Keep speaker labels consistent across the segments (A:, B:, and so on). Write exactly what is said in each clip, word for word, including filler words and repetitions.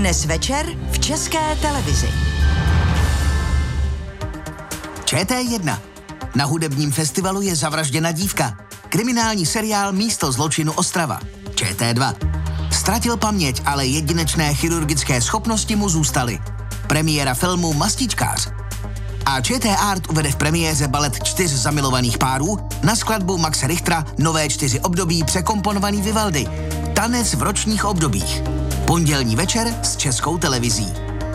A: Dnes večer v České televizi.
B: Č T jedna. Na hudebním festivalu je zavražděna dívka. Kriminální seriál Místo zločinu Ostrava. Č T dva. Ztratil paměť, ale jedinečné chirurgické schopnosti mu zůstaly. Premiéra filmu Mastičkář. A Č T Art uvede v premiéře balet čtyř zamilovaných párů na skladbu Maxe Richtera Nové čtyři období překomponovaný Vivaldi. Tanec v ročních obdobích. Pondělní večer s Českou televizí.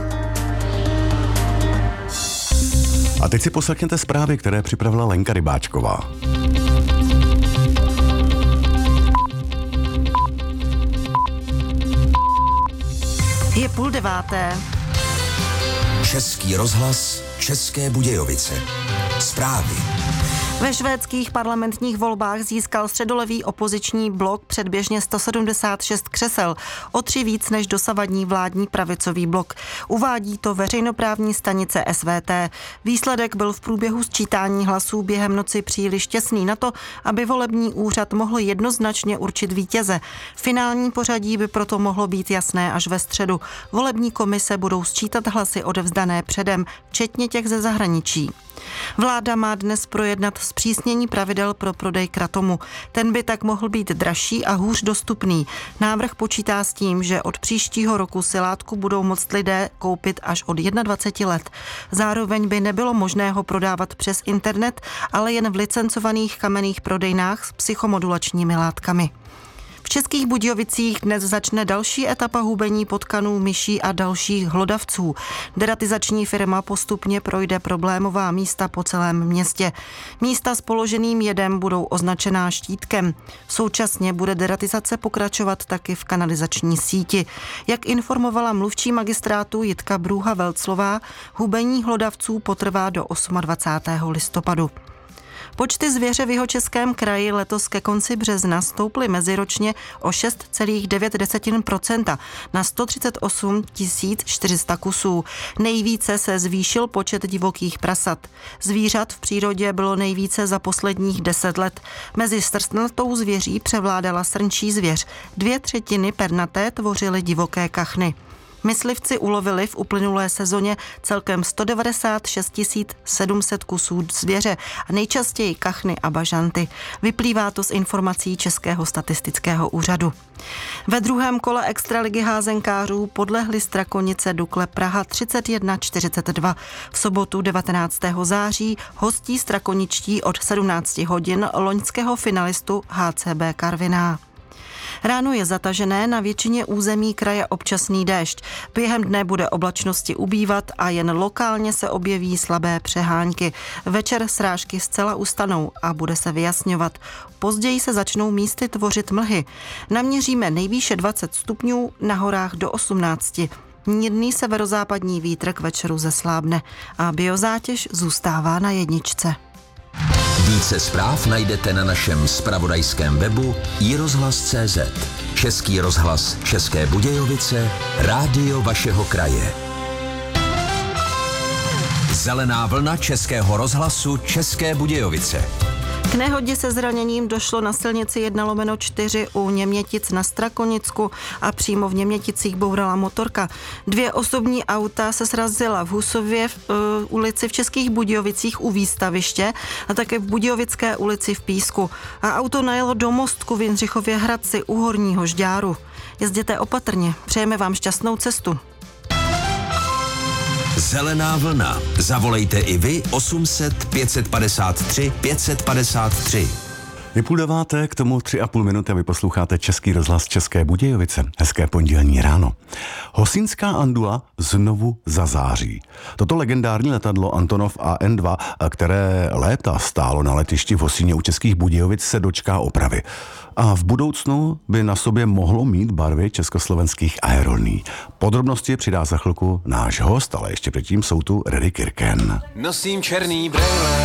C: A teď si poslechněte zprávy, které připravila Lenka Rybáčková.
D: Je půl deváté.
E: Český rozhlas, České Budějovice. Zprávy.
D: Ve švédských parlamentních volbách získal středolevý opoziční blok předběžně sto sedmdesát šest křesel, o tři víc než dosavadní vládní pravicový blok. Uvádí to veřejnoprávní stanice S V T. Výsledek byl v průběhu sčítání hlasů během noci příliš těsný na to, aby volební úřad mohl jednoznačně určit vítěze. Finální pořadí by proto mohlo být jasné až ve středu. Volební komise budou sčítat hlasy odevzdané předem, včetně těch ze zahraničí. Vláda má dnes projednat zpřísnění pravidel pro prodej kratomu. Ten by tak mohl být dražší a hůř dostupný. Návrh počítá s tím, že od příštího roku si látku budou moct lidé koupit až od dvacet jedna let. Zároveň by nebylo možné ho prodávat přes internet, ale jen v licencovaných kamenných prodejnách s psychomodulačními látkami. V Českých Budějovicích dnes začne další etapa hubení potkanů, myší a dalších hlodavců. Deratizační firma postupně projde problémová místa po celém městě. Místa s položeným jedem budou označená štítkem. Současně bude deratizace pokračovat taky v kanalizační síti. Jak informovala mluvčí magistrátu Jitka Brůha-Velclová, hubení hlodavců potrvá do dvacátého osmého listopadu. Počty zvěře v Jihočeském kraji letos ke konci března stouply meziročně o šest celá devět procenta na sto třicet osm tisíc čtyři sta kusů. Nejvíce se zvýšil počet divokých prasat. Zvířat v přírodě bylo nejvíce za posledních deset let. Mezi srstnatou zvěří převládala srnčí zvěř. Dvě třetiny pernaté tvořily divoké kachny. Myslivci ulovili v uplynulé sezóně celkem sto devadesát šest tisíc sedm set kusů zvěře a nejčastěji kachny a bažanty. Vyplývá to z informací Českého statistického úřadu. Ve druhém kole extraligy házenkářů podlehli Strakonice Dukle Praha třicet jedna čtyřicet dva. V sobotu devatenáctého září hostí strakoničtí od sedmnáct hodin loňského finalistu H C B Karviná. Ráno je zatažené, na většině území kraje občasný déšť. Během dne bude oblačnosti ubývat a jen lokálně se objeví slabé přehánky. Večer srážky zcela ustanou a bude se vyjasňovat. Později se začnou místy tvořit mlhy. Naměříme nejvýše dvacet stupňů, na horách do osmnácti. Mírný severozápadní vítr k večeru zeslábne a biozátěž zůstává na jedničce.
E: Více zpráv najdete na našem zpravodajském webu i rozhlas tečka cé zet. Český rozhlas České Budějovice, rádio vašeho kraje. Zelená vlna Českého rozhlasu České Budějovice.
D: K nehodě se zraněním došlo na silnici jedna lomeno čtyři u Němětic na Strakonicku a přímo v Něměticích bourala motorka. Dvě osobní auta se srazila v Husově v uh, ulici v Českých Budějovicích u výstaviště a také v Budějovické ulici v Písku. A auto najelo do mostku v Jindřichově Hradci u Horního Žďáru. Jezděte opatrně, přejeme vám šťastnou cestu.
E: Zelená vlna. Zavolejte i vy osm set pět set padesát tři pět set padesát tři.
C: Je půl deváté, k tomu tři a půl minuty a vy posloucháte Český rozhlas České Budějovice. Hezké pondělní ráno. Hosínská Andula znovu zazáří. Toto legendární letadlo Antonov A N dva, které léta stálo na letišti v Hosíně u Českých Budějovic, se dočká opravy. A v budoucnu by na sobě mohlo mít barvy československých aerolíní. Podrobnosti přidá za chvilku náš host, ale ještě předtím jsou tu Reddy Kirken.
F: Nosím černý brejle